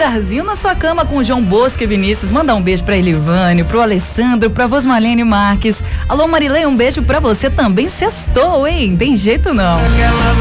lugarzinho na sua cama com o João Bosco e Vinícius. Mandar um beijo pra Elivânio, pro Alessandro, pra Vosmalene Marques. Alô, Marilei, um beijo pra você também. Sextou, hein? Tem jeito não.